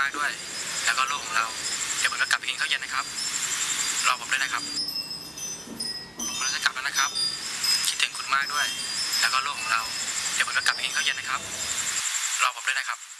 มากด้วยแล้วก็ลูกของเราเดี๋ยวผมจะกลับไปกินข้าวเย็นนะครับรอผมด้วยนะครับผมจะกลับแล้วนะครับคิดถึงคุณมากด้วยแล้วก็ลูกของเราเดี๋ยวผมจะกลับไปกินข้าวเย็นนะครับรอผมด้วยนะครับ